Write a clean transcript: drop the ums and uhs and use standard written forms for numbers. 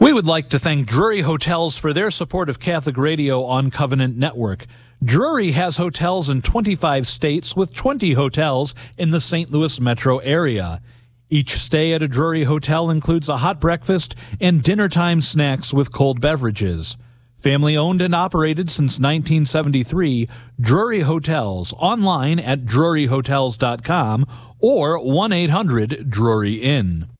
We would like to thank Drury Hotels for their support of Catholic Radio on Covenant Network. Drury has hotels in 25 states with 20 hotels in the St. Louis metro area. Each stay at a Drury hotel includes a hot breakfast and dinner-time snacks with cold beverages. Family owned and operated since 1973, Drury Hotels, online at druryhotels.com or 1-800-DRURY-INN.